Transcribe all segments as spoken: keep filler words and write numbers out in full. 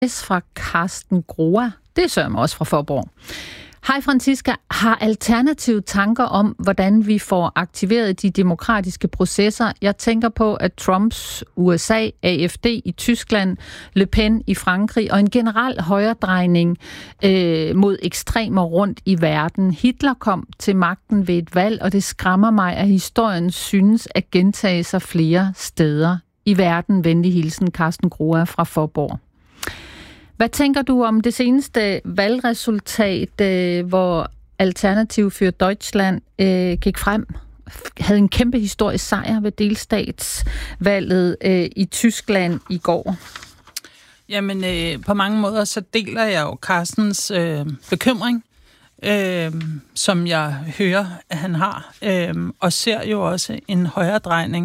Fra Carsten Groa. Det sørger mig også fra Forborg. Hej Franziska, har Alternativet tanker om, hvordan vi får aktiveret de demokratiske processer? Jeg tænker på, at Trumps U S A, A F D i Tyskland, Le Pen i Frankrig og en generel højredrejning øh, mod ekstremer rundt i verden. Hitler kom til magten ved et valg, og det skræmmer mig, at historien synes at gentage sig flere steder i verden. Venlig hilsen, Carsten Groa fra Forborg. Hvad tænker du om det seneste valgresultat, øh, hvor Alternativ für Deutschland øh, gik frem, havde en kæmpe historisk sejr ved delstatsvalget øh, i Tyskland i går? Jamen, øh, på mange måder så deler jeg jo Carstens øh, bekymring, øh, som jeg hører, at han har, øh, og ser jo også en højredrejning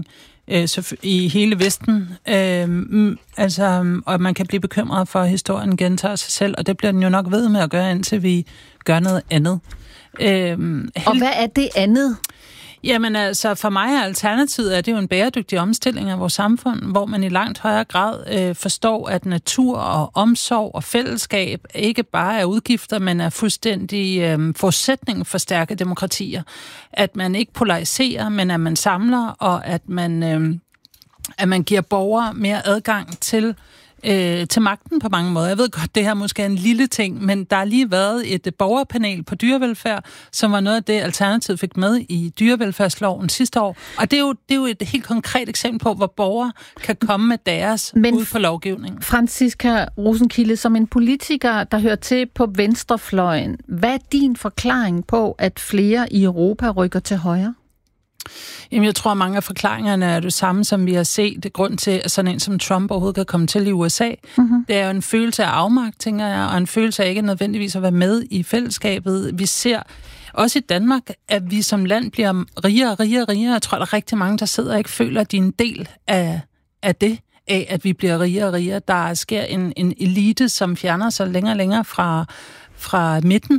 i hele Vesten. Øh, altså, og man kan blive bekymret for, at historien gentager sig selv, og det bliver den jo nok ved med at gøre, indtil vi gør noget andet. Øh, held... Og hvad er det andet? Jamen altså, for mig er alternativet, at det jo en bæredygtig omstilling af vores samfund, hvor man i langt højere grad øh, forstår, at natur og omsorg og fællesskab ikke bare er udgifter, men er fuldstændig øh, forudsætning for stærke demokratier. At man ikke polariserer, men at man samler, og at man, øh, at man giver borgere mere adgang til Øh, til magten på mange måder. Jeg ved godt, det her måske er en lille ting, men der har lige været et borgerpanel på dyrevelfærd, som var noget af det, Alternativet fik med i dyrevelfærdsloven sidste år. Og det er jo, det er jo et helt konkret eksempel på, hvor borgere kan komme med deres men ud for lovgivningen. Franziska Rosenkilde, som en politiker, der hører til på venstrefløjen, hvad er din forklaring på, at flere i Europa rykker til højre? Jamen, jeg tror, at mange af forklaringerne er det samme, som vi har set. Grund til, at sådan en som Trump overhovedet kan komme til i U S A. Mm-hmm. Det er jo en følelse af afmagt, tænker jeg, og en følelse af ikke nødvendigvis at være med i fællesskabet. Vi ser også i Danmark, at vi som land bliver rigere og rigere og rigere. Jeg tror, der er rigtig mange, der sidder og ikke føler, at de er en del af, af det, af at vi bliver rigere og rigere. Der sker en, en elite, som fjerner sig længere og længere fra, fra midten.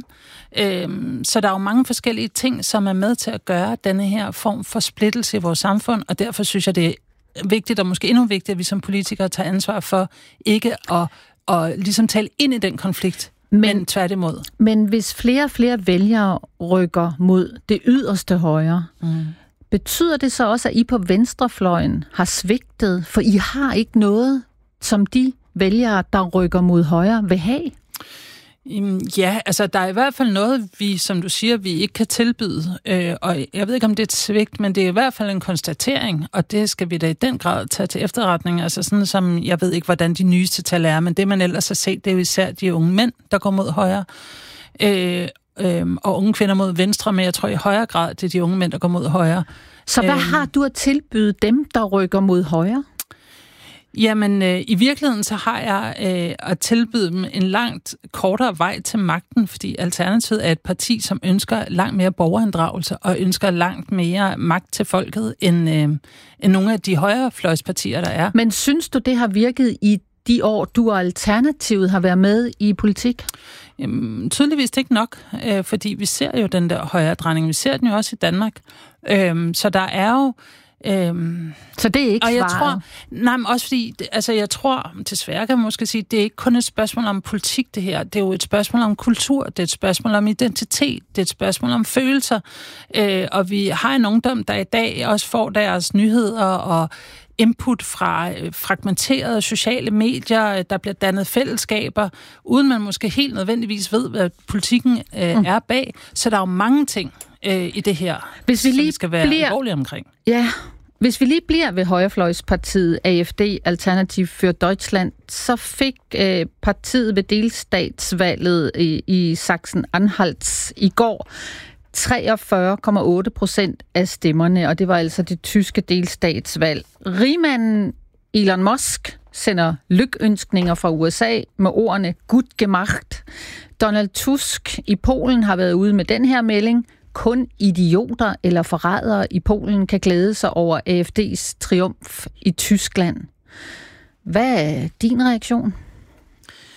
Så der er jo mange forskellige ting, som er med til at gøre denne her form for splittelse i vores samfund, og derfor synes jeg, det er vigtigt, og måske endnu vigtigt, at vi som politikere tager ansvar for ikke at, at ligesom tale ind i den konflikt, men, men tværtimod. Men hvis flere og flere vælgere rykker mod det yderste højre, mm. betyder det så også, at I på venstrefløjen har svigtet, for I har ikke noget, som de vælgere, der rykker mod højre, vil have? Ja, altså der er i hvert fald noget, vi, som du siger, vi ikke kan tilbyde, øh, og jeg ved ikke, om det er et svigt, men det er i hvert fald en konstatering, og det skal vi da i den grad tage til efterretning, altså sådan som, jeg ved ikke, hvordan de nyeste tal er, men det man ellers har set, det er jo især de unge mænd, der går mod højre, øh, øh, og unge kvinder mod venstre, men jeg tror i højere grad, det er de unge mænd, der går mod højre. Så hvad øh, har du at tilbyde dem, der rykker mod højre? Jamen, øh, i virkeligheden så har jeg øh, at tilbyde dem en langt kortere vej til magten, fordi Alternativet er et parti, som ønsker langt mere borgerinddragelse og ønsker langt mere magt til folket, end, øh, end nogle af de højrefløjspartier, der er. Men synes du, det har virket i de år, du og Alternativet har været med i politik? Jamen, tydeligvis ikke nok, øh, fordi vi ser jo den der højredrejning. Vi ser den jo også i Danmark. Øh, så der er jo Øhm, så det er ikke og jeg svaret? tror, nej, men også fordi, altså jeg tror, desværre kan man måske sige, det er ikke kun et spørgsmål om politik det her, det er jo et spørgsmål om kultur, det er et spørgsmål om identitet, det er et spørgsmål om følelser, øh, og vi har en ungdom, der i dag også får deres nyheder og input fra fragmenterede sociale medier, der bliver dannet fællesskaber, uden man måske helt nødvendigvis ved, hvad politikken øh, mm. er bag. Så der er jo mange ting øh, i det her, hvis vi lige som skal være bliver alvorlige omkring. Ja, hvis vi lige bliver ved højrefløjspartiet A F D, Alternativ für Deutschland, så fik øh, partiet ved delstatsvalget i, i Sachsen-Anhalt i går treogfyrre komma otte procent af stemmerne, og det var altså det tyske delstatsvalg. Rigmanden Elon Musk sender lykønskninger fra U S A med ordene "Gut gemacht". Donald Tusk i Polen har været ude med den her melding. Kun idioter eller forrædere i Polen kan glæde sig over A F D's triumf i Tyskland. Hvad er din reaktion?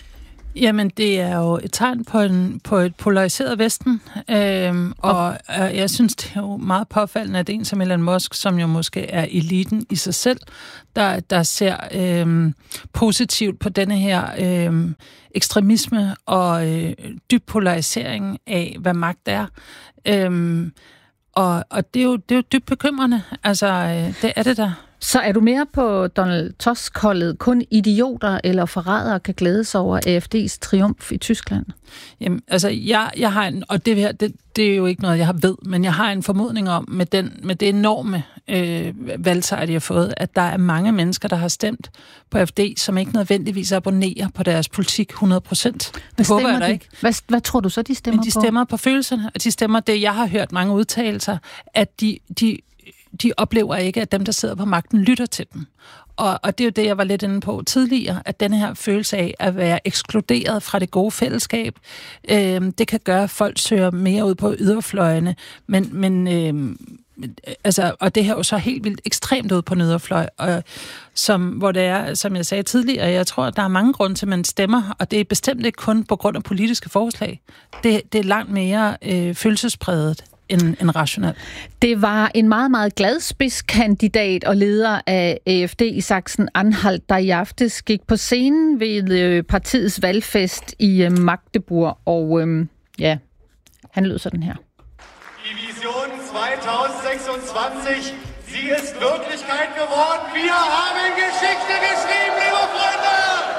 Jamen, det er jo et tegn på, en, på et polariseret Vesten, øhm, og øh, jeg synes, det er jo meget påfaldende, at en som Elon Musk, som jo måske er eliten i sig selv, der, der ser øhm, positivt på denne her øhm, ekstremisme og øh, dyb polarisering af, hvad magt er. Øhm, og, og det er jo, det er jo dybt bekymrende. Altså, øh, det er det der. Så er du mere på Donald Tusk-holdet, kun idioter eller forrædere kan glæde sig over A F D's triumf i Tyskland? Jamen, altså, jeg, jeg har en, og det her, det, det er jo ikke noget, jeg har ved, men jeg har en formodning om, med, den, med det enorme øh, valgsejr, de har fået, at der er mange mennesker, der har stemt på A F D, som ikke nødvendigvis abonnerer på deres politik hundrede procent. Det håber jeg da ikke. Hvad, hvad tror du så, de stemmer på? Men de stemmer på, på følelserne, og de stemmer det, jeg har hørt mange udtalelser, at de... de de oplever ikke, at dem, der sidder på magten, lytter til dem. Og, og det er jo det, jeg var lidt inde på tidligere, at denne her følelse af at være ekskluderet fra det gode fællesskab, øh, det kan gøre, at folk søger mere ud på yderfløjene, men, men øh, altså, og det her er jo så helt vildt ekstremt ud på en yderfløj, og som, hvor det er, som jeg sagde tidligere, jeg tror, at der er mange grunde til, at man stemmer, og det er bestemt ikke kun på grund af politiske forslag. Det, det er langt mere øh, følelsespræget end, end rationelt. Det var en meget, meget glad spidskandidat og leder af A F D i Sachsen-Anhalt, der i aftes gik på scenen ved partiets valgfest i Magdeburg, og øhm, ja, han lød sådan her. Die Vision zwanzig seksogtyve, sie ist Wirklichkeit geworden. Wir haben Geschichte geschrieben, liebe Freunde!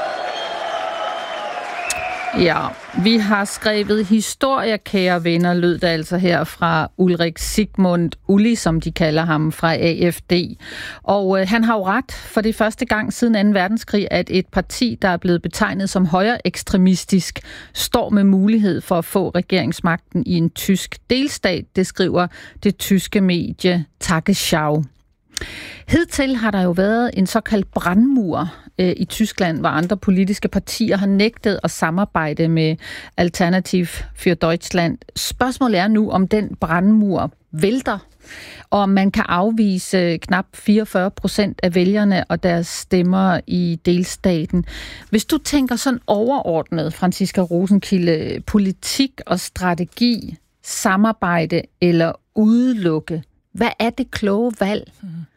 Ja, vi har skrevet historie, kære venner, lød det altså her fra Ulrik Sigmund Uli, som de kalder ham, fra A F D. Og øh, han har jo ret, for det er første gang siden anden verdenskrig, at et parti, der er blevet betegnet som højre ekstremistisk, står med mulighed for at få regeringsmagten i en tysk delstat, det skriver det tyske medie Tagesschau. Hidtil har der jo været en såkaldt brandmur øh, i Tyskland, hvor andre politiske partier har nægtet at samarbejde med Alternativ für Deutschland. Spørgsmålet er nu, om den brandmur vælter, og om man kan afvise knap fireogfyrre procent af vælgerne og deres stemmer i delstaten. Hvis du tænker sådan overordnet, Franciska Rosenkilde, politik og strategi, samarbejde eller udelukke, hvad er det kloge valg?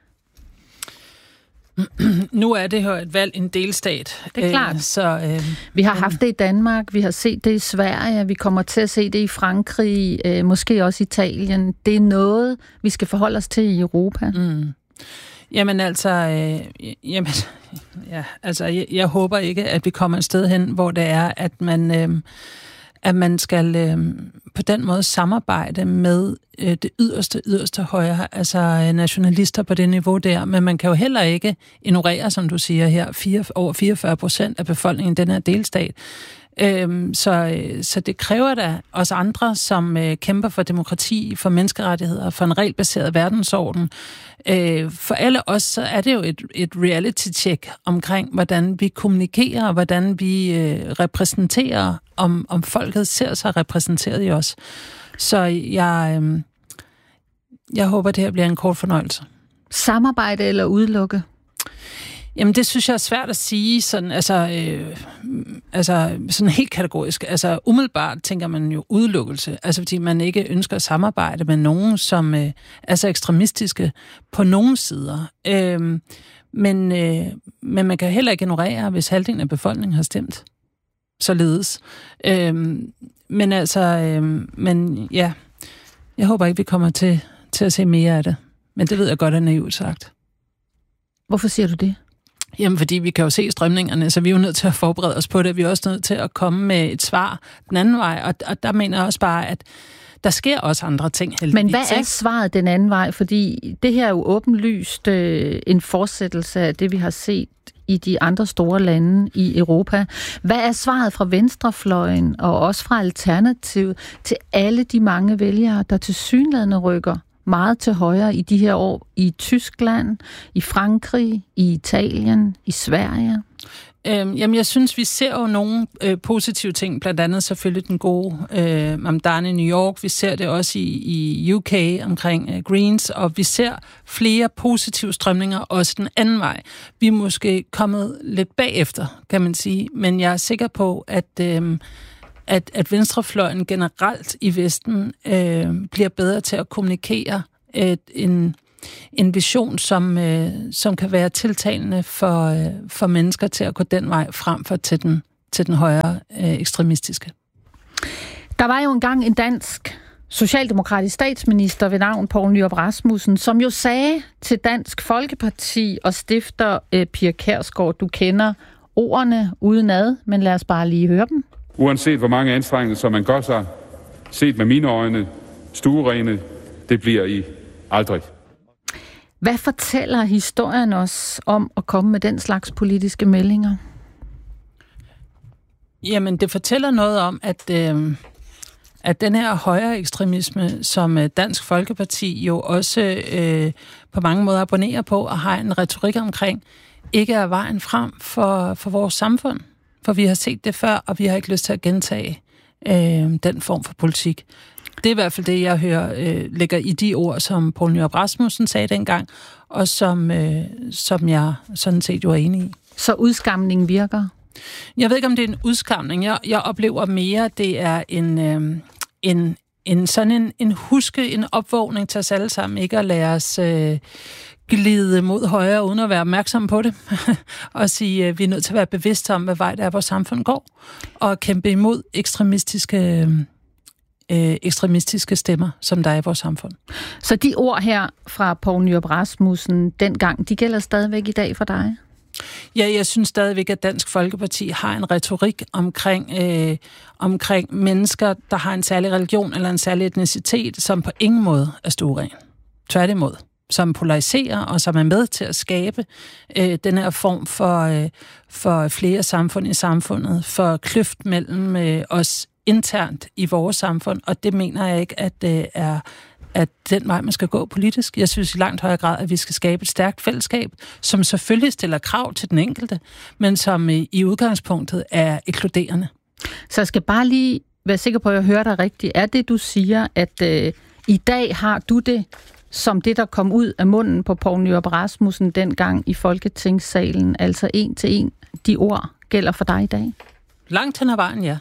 Nu er det jo et valg i en delstat. Det er klart. Øh, så, øh, vi har haft det i Danmark, vi har set det i Sverige, vi kommer til at se det i Frankrig, øh, måske også Italien. Det er noget, vi skal forholde os til i Europa. Mm. Jamen altså, øh, jamen, ja, altså jeg, jeg håber ikke, at vi kommer et sted hen, hvor det er, at man... Øh, at man skal øh, på den måde samarbejde med øh, det yderste, yderste højre, altså nationalister på det niveau der, men man kan jo heller ikke ignorere, som du siger her, fire, over fireogfyrre procent af befolkningen i den her delstat. Øhm, så, så det kræver da os andre, som øh, kæmper for demokrati, for menneskerettigheder, for en regelbaseret verdensorden. Øh, for alle os, så er det jo et, et reality-check omkring, hvordan vi kommunikerer, og hvordan vi øh, repræsenterer, om, om folket ser sig repræsenteret i os. Så jeg, øh, jeg håber, det her bliver en kort fornøjelse. Samarbejde eller udelukke? Jamen, det synes jeg er svært at sige, sådan, altså, øh, altså, sådan helt kategorisk. Altså, umiddelbart tænker man jo udelukkelse, altså fordi man ikke ønsker at samarbejde med nogen, som øh, er så ekstremistiske på nogen sider. Øh, men, øh, men man kan heller ikke ignorere, hvis halvdelen af befolkningen har stemt således. Øh, men altså, øh, men ja, jeg håber ikke, vi kommer til, til at se mere af det. Men det ved jeg godt er naivt sagt. Hvorfor siger du det? Jamen, fordi vi kan jo se strømningerne, så vi er jo nødt til at forberede os på det. Vi er også nødt til at komme med et svar den anden vej, og, og der mener jeg også bare, at der sker også andre ting heldigvis. Men hvad er svaret den anden vej? Fordi det her er jo åbenlyst øh, en fortsættelse af det, vi har set i de andre store lande i Europa. Hvad er svaret fra venstrefløjen og også fra Alternativet til alle de mange vælgere, der tilsyneladende rykker meget til højre i de her år i Tyskland, i Frankrig, i Italien, i Sverige? Øhm, jamen, jeg synes, vi ser jo nogle øh, positive ting, blandt andet selvfølgelig den gode øh, Mamdani i New York. Vi ser det også i, i U K omkring øh, Greens, og vi ser flere positive strømninger også den anden vej. Vi er måske kommet lidt bagefter, kan man sige, men jeg er sikker på, at, øh, at, at venstrefløjen generelt i Vesten øh, bliver bedre til at kommunikere et, en En vision, som, øh, som kan være tiltalende for, øh, for mennesker til at gå den vej frem for til den, til den højere øh, ekstremistiske. Der var jo engang en dansk socialdemokratisk statsminister ved navn Poul Nyrup Rasmussen, som jo sagde til Dansk Folkeparti og stifter øh, Pia Kjærsgaard, du kender ordene udenad, men lad os bare lige høre dem. Uanset hvor mange anstrengelser man gør sig, set med mine øjne, stuerene, det bliver I aldrig. Hvad fortæller historien os om at komme med den slags politiske meldinger? Jamen, det fortæller noget om, at, øh, at den her højere ekstremisme, som Dansk Folkeparti jo også øh, på mange måder abonnerer på og har en retorik omkring, ikke er vejen frem for, for vores samfund. For vi har set det før, og vi har ikke lyst til at gentage øh, den form for politik. Det er i hvert fald det, jeg hører øh, ligger i de ord, som Poul Nyrup Rasmussen sagde dengang, og som, øh, som jeg sådan set jo er enig i. Så udskamningen virker? Jeg ved ikke, om det er en udskamning. Jeg, jeg oplever mere, det er en, øh, en, en sådan en, en huske, en opvågning til os alle sammen, ikke at lade os øh, glide mod højre, uden at være opmærksomme på det, og sige, at vi er nødt til at være bevidste om, hvad vej det er, vores samfund går, og kæmpe imod ekstremistiske øh, Øh, ekstremistiske stemmer, som der er i vores samfund. Så de ord her fra Poul Nyrup Rasmussen dengang, de gælder stadigvæk i dag for dig? Ja, jeg synes stadigvæk, at Dansk Folkeparti har en retorik omkring, øh, omkring mennesker, der har en særlig religion eller en særlig etnicitet, som på ingen måde er stueren. Tværtimod. Som polariserer og som er med til at skabe øh, den her form for, øh, for flere samfund i samfundet, for kløft mellem øh, os internt i vores samfund, og det mener jeg ikke, at det er at den vej, man skal gå politisk. Jeg synes i langt højere grad, at vi skal skabe et stærkt fællesskab, som selvfølgelig stiller krav til den enkelte, men som i udgangspunktet er inkluderende. Så jeg skal bare lige være sikker på, at jeg hører dig rigtigt. Er det, du siger, at øh, i dag har du det som det, der kom ud af munden på Poul Nyrup Rasmussen dengang i Folketingssalen, altså en til en, de ord gælder for dig i dag? Langt hen ad vejen, ja.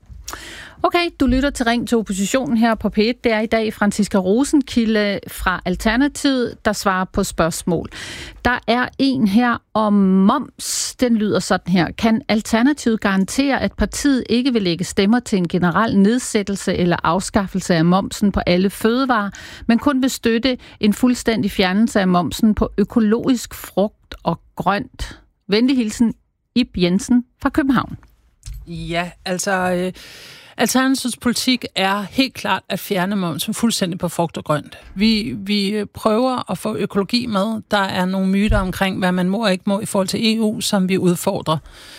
Okay, du lytter til Ring til oppositionen her på P et. Det er i dag Franciska Rosenkilde fra Alternativet, der svarer på spørgsmål. Der er en her om moms. Den lyder sådan her. Kan Alternativet garantere, at partiet ikke vil lægge stemmer til en generel nedsættelse eller afskaffelse af momsen på alle fødevarer, men kun vil støtte en fuldstændig fjernelse af momsen på økologisk frugt og grønt? Venlig hilsen, Ib Jensen fra København. Ja, altså øh, Alternativets politik er helt klart at fjerne momsen fuldstændig på frugt og grønt. Vi, vi prøver at få økologi med. Der er nogle myter omkring, hvad man må og ikke må i forhold til E U, som vi udfordrer.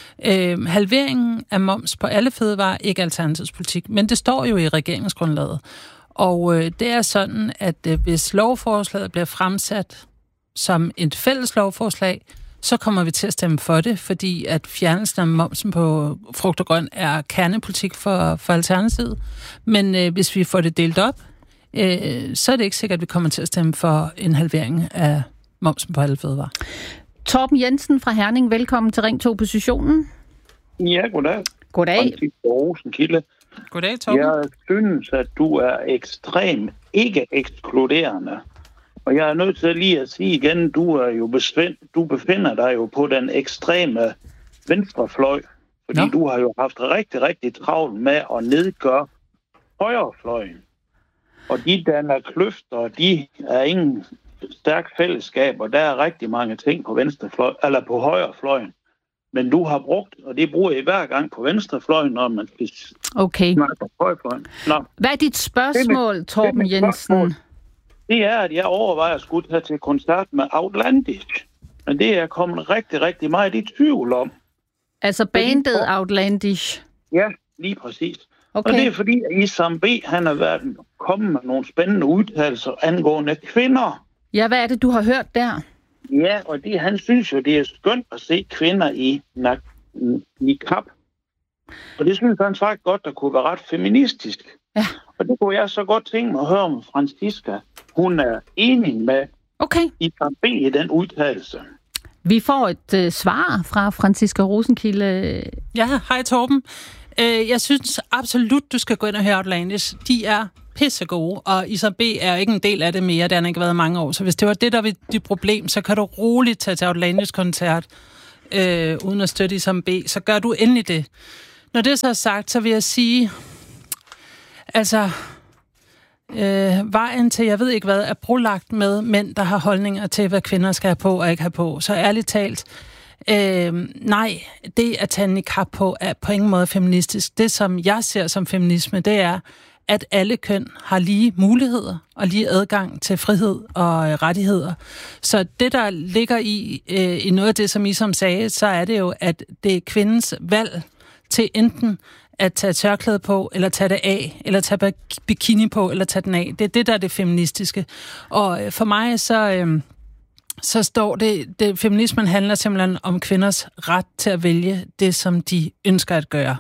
Øh, halveringen af moms på alle fødevarer, ikke Alternativets politik, men det står jo i regeringsgrundlaget. Og øh, det er sådan, at øh, hvis lovforslaget bliver fremsat som et fælles lovforslag, så kommer vi til at stemme for det, fordi at fjernelsen af momsen på frugt og grønt er kernepolitik for, for Alternativet. Men øh, hvis vi får det delt op, øh, så er det ikke sikkert, at vi kommer til at stemme for en halvering af momsen på alle fødevarer. Torben Jensen fra Herning, velkommen til Ring til oppositionen. Ja, goddag. Goddag. Rosenkilde. Goddag, Torben. Jeg synes, at du er ekstremt ikke ekskluderende. Og jeg er nødt til lige at sige igen, du er jo besvendt, du befinder dig jo på den ekstreme venstrefløj, fordi ja. Du har jo haft rigtig, rigtig travlt med at nedgøre højrefløjen. Og de danner kløfter, de er ingen stærk fællesskab, og der er rigtig mange ting på venstrefløj, eller på højrefløjen. Men du har brugt, og det bruger I hver gang på venstrefløjen, når man skal okay. snakke på højrefløjen. Nå. Hvad er dit spørgsmål, det, Torben det Jensen? Spørgsmål. Det er, at jeg overvejer at skulle tage til koncert med Outlandish. Men det er kommet rigtig, rigtig meget i tvivl om. Altså bandet Outlandish? Ja, lige præcis. Okay. Og det er fordi, at Isam B. han har været kommet med nogle spændende udtalelser angående kvinder. Ja, hvad er det, du har hørt der? Ja, og det, han synes jo, det er skønt at se kvinder i niqab. Og det synes han faktisk godt, der kunne være ret feministisk. Ja. Og det kunne jeg så godt tænke mig at høre om Franciska. Hun er enig med Okay. Isam B i den udtalelse. Vi får et øh, svar fra Franciska Rosenkilde. Ja, hej Torben. Øh, jeg synes absolut, du skal gå ind og høre Outlandish. De er pissegode, og Isam B er ikke en del af det mere. Det har han ikke været mange år. Så hvis det var det, der var dit problem, så kan du roligt tage til Outlandish-koncert øh, uden at støtte Isam B. Så gør du endelig det. Når det så er sagt, så vil jeg sige, altså, øh, vejen til, jeg ved ikke hvad, er brolagt med mænd, der har holdninger til, hvad kvinder skal have på og ikke have på. Så ærligt talt, øh, nej, det at tage en niqab på er på ingen måde feministisk. Det, som jeg ser som feminisme, det er, at alle køn har lige muligheder og lige adgang til frihed og øh, rettigheder. Så det, der ligger i, øh, i noget af det, som I som sagde, så er det jo, at det er kvindens valg til enten at tage tørklæde på, eller tage det af, eller tage bikini på, eller tage den af. Det er det, der er det feministiske. Og for mig, så, øh, så står det, det, feminismen handler simpelthen om kvinders ret til at vælge det, som de ønsker at gøre.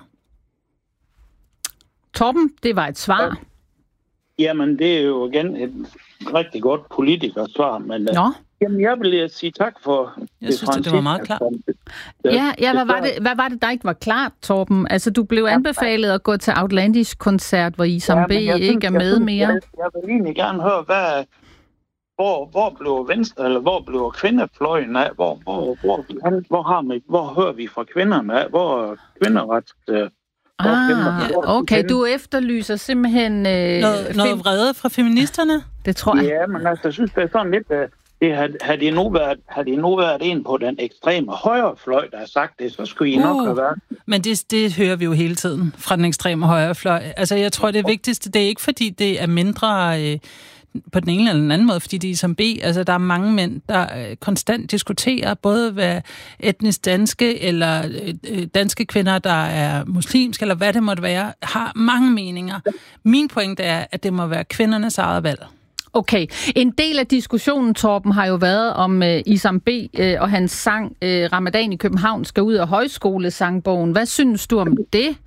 Torben, det var et svar. Jamen, det er jo igen et rigtig godt politikersvar, men Nå. Jamen, jeg vil sige tak for jeg det, synes, det var meget klart. Ja, ja hvad, var det, hvad var det, der ikke var klart, Torben? Altså, du blev anbefalet at gå til Outlandish-koncert, hvor Isam ja, B ikke synes, er med synes, mere. Jeg, jeg vil egentlig gerne høre, hvad, hvor, hvor blev venstre, eller hvor blev kvindefløjen af? Hvor, hvor, hvor, hvor, har vi, hvor hører vi fra kvinderne af? Hvor er kvinderet... Øh, Ah, okay, du efterlyser simpelthen... Øh, noget, noget vrede fra feministerne? Det tror jeg. Ja, men altså, jeg synes, det er sådan lidt... Uh, det har, har, de nu været, har de nu været en på den ekstreme højrefløj, der har sagt det, så skulle I uh, nok have været. Men det, det hører vi jo hele tiden fra den ekstreme højrefløj. Altså, jeg tror, det vigtigste, det er ikke, fordi det er mindre... Øh, på den ene eller den anden måde, fordi de er som B. Altså, der er mange mænd, der konstant diskuterer, både hvad etnisk danske, eller danske kvinder, der er muslimske, eller hvad det måtte være, har mange meninger. Min pointe er, at det må være kvindernes eget valg. Okay. En del af diskussionen, Torben, har jo været om uh, Isam B. Uh, og hans sang uh, Ramadan i København skal ud af højskolesangbogen. Hvad synes du om det?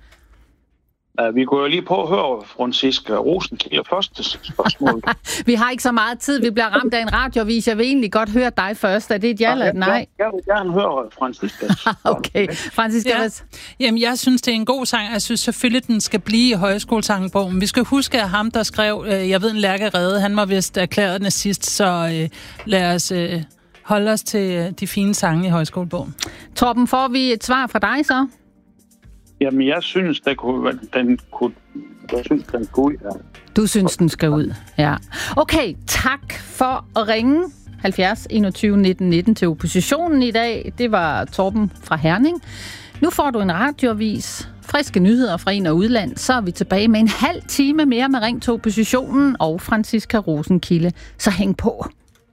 Uh, vi kunne jo lige på at høre Franciska Rosenkilde første spørgsmål. Vi har ikke så meget tid. Vi bliver ramt af en radiovis. Jeg vil egentlig godt høre dig først. Er det et ja eller et nej? Jeg, jeg vil gerne høre Franciska. Okay. Franciska, ja. Jamen, jeg synes, det er en god sang. Jeg synes selvfølgelig, den skal blive i højskolesangbogen. Vi skal huske, at ham, der skrev, øh, jeg ved en Lærke Rede, han var vist erklæret nazist, så øh, lad os øh, holde os til øh, de fine sange i højskolebogen. Torben, får vi et svar fra dig så? Jamen, jeg synes, der kunne, den kunne, jeg synes, den kunne, ja. Du synes, den skal ud, ja. Okay, tak for at ringe. halvfjerds enogtyve nitten nitten til oppositionen i dag. Det var Torben fra Herning. Nu får du en radioavis, friske nyheder fra ind- og udland. Så er vi tilbage med en halv time mere med Ring til oppositionen og Franciska Rosenkilde. Så hæng på.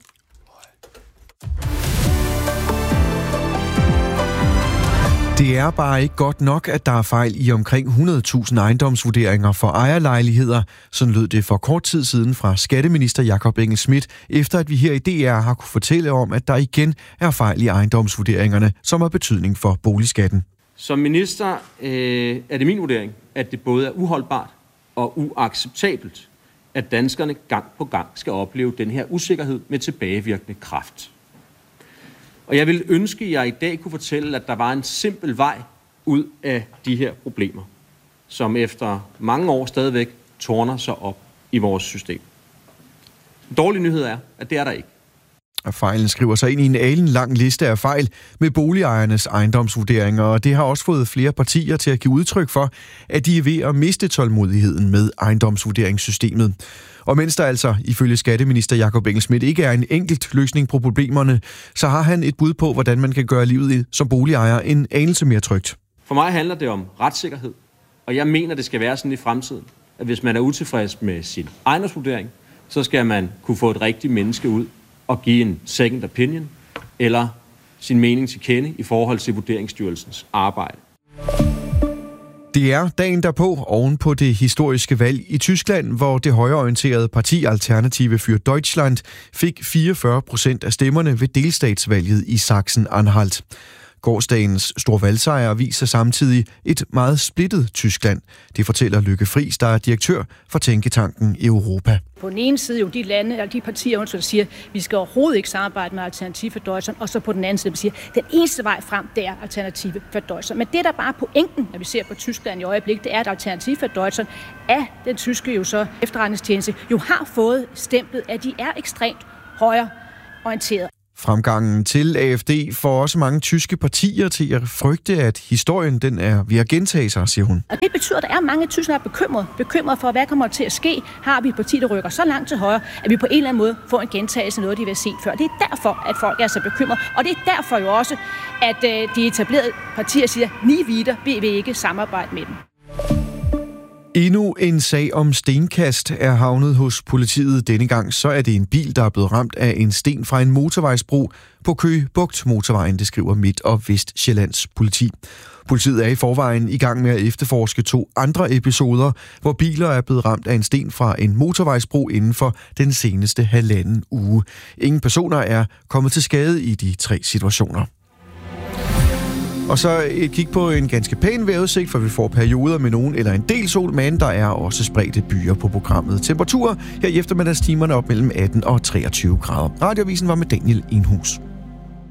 Det er bare ikke godt nok, at der er fejl i omkring hundrede tusind ejendomsvurderinger for ejerlejligheder. Sådan lød det for kort tid siden fra skatteminister Jakob Engel-Schmidt, efter at vi her i D R har kunne fortælle om, at der igen er fejl i ejendomsvurderingerne, som har betydning for boligskatten. Som minister øh, er det min vurdering, at det både er uholdbart og uacceptabelt, at danskerne gang på gang skal opleve den her usikkerhed med tilbagevirkende kraft. Og jeg vil ønske, at jeg i dag kunne fortælle, at der var en simpel vej ud af de her problemer, som efter mange år stadigvæk tårner sig op i vores system. Den dårlige nyhed er, at det er der ikke. Fejlen skriver sig ind i en alen lang liste af fejl med boligejernes ejendomsvurderinger, og det har også fået flere partier til at give udtryk for, at de er ved at miste tålmodigheden med ejendomsvurderingssystemet. Og mens der altså ifølge skatteminister Jakob Engel-Schmidt ikke er en enkelt løsning på problemerne, så har han et bud på, hvordan man kan gøre livet som boligejer en anelse mere trygt. For mig handler det om retssikkerhed, og jeg mener, det skal være sådan i fremtiden, at hvis man er utilfreds med sin ejendomsvurdering, så skal man kunne få et rigtigt menneske ud og give en second opinion eller sin mening til kende i forhold til Vurderingsstyrelsens arbejde. Det er dagen derpå oven på det historiske valg i Tyskland, hvor det højreorienterede parti Alternative für Deutschland fik fireogfyrre procent af stemmerne ved delstatsvalget i Sachsen-Anhalt. Gårsdagens store valgsejr viser samtidig et meget splittet Tyskland. Det fortæller Lykke Friis, der er direktør for Tænketanken Europa. På den ene side jo de lande, eller de partier, der siger, at vi skal overhovedet ikke samarbejde med Alternative for Deutschland, og så på den anden side, der siger, at den eneste vej frem, det er Alternative for Deutschland. Men det, der bare er pointen, når vi ser på Tyskland i øjeblikket, det er, at Alternative for Deutschland af den tyske jo så efterretningstjeneste jo har fået stemplet, at de er ekstremt højreorienteret. Fremgangen til A F D får også mange tyske partier til at frygte, at historien den er ved at gentage sig, siger hun. Og det betyder, at der er mange tyskere, der er bekymret. Bekymret for, hvad kommer til at ske. Har vi et parti, der rykker så langt til højre, at vi på en eller anden måde får en gentagelse af noget, de vil se før. Det er derfor, at folk er så bekymrede. Og det er derfor jo også, at de etablerede partier siger, ni vider, vi vil ikke samarbejde med dem. Endnu en sag om stenkast er havnet hos politiet. Denne gang så er det en bil, der er blevet ramt af en sten fra en motorvejsbro på Køge Bugt motorvejen, det skriver Midt- og Vestsjællands politi. Politiet er i forvejen i gang med at efterforske to andre episoder, hvor biler er blevet ramt af en sten fra en motorvejsbro inden for den seneste halvanden uge. Ingen personer er kommet til skade i de tre situationer. Og så et kig på en ganske pæn vejrudsigt, for vi får perioder med nogen eller en del sol, men der er også spredte byer på programmet. Temperaturer her i eftermiddagstimerne op mellem atten og treogtyve grader. Radioavisen var med Daniel Enhus.